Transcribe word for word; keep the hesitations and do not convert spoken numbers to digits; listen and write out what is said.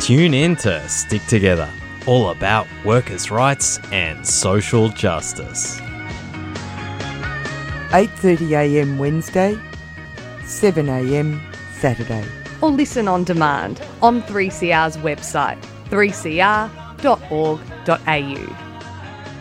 Tune in to Stick Together, all about workers' rights and social justice. eight thirty a m Wednesday, seven a m Saturday. Or listen on demand on three C R's website, three c r dot org dot a u.